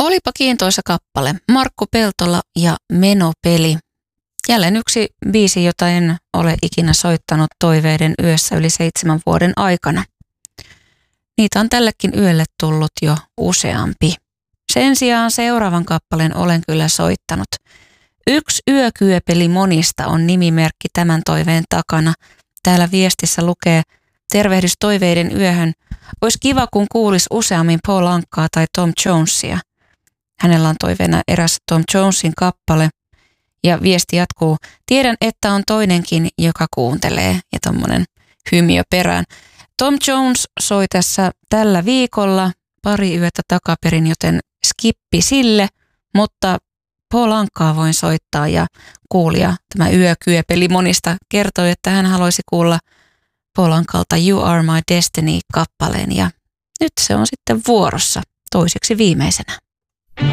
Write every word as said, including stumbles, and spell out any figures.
Olipa kiintoisa kappale. Markku Peltola ja Menopeli. Jälleen yksi biisi, jota en ole ikinä soittanut toiveiden yössä yli seitsemän vuoden aikana. Niitä on tällekin yölle tullut jo useampi. Sen sijaan seuraavan kappaleen olen kyllä soittanut. Yksi yökyöpeli monista on nimimerkki tämän toiveen takana. Täällä viestissä lukee tervehdys toiveiden yöhön. Olisi kiva, kun kuulisi useammin Paul Ankaa tai Tom Jonesia. Hänellä on toiveena eräs Tom Jonesin kappale. Ja viesti jatkuu, tiedän, että on toinenkin, joka kuuntelee. Ja tommonen hymiö perään. Tom Jones soi tässä tällä viikolla pari yötä takaperin, joten skippi sille, mutta Paul Ankaa voin soittaa ja kuulija, tämä yökyöpeli monista, kertoi, että hän haluaisi kuulla Paul Ankalta You Are My Destiny -kappaleen ja nyt se on sitten vuorossa toiseksi viimeisenä.